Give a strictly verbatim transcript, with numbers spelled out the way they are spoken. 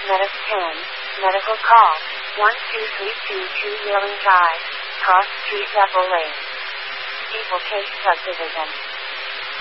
Medic ten, medical call, one two three two two Wheeling Drive, Cross Street Rebel Lane. Evil Case Subdivision.